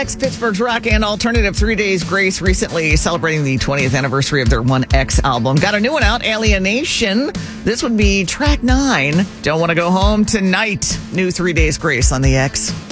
Pittsburgh's rock and alternative 3 Days Grace recently celebrating the 20th anniversary of their 1X album. Got a new one out, Alienation. This would be track 9. Don't Want to Go Home Tonight. New 3 Days Grace on the X.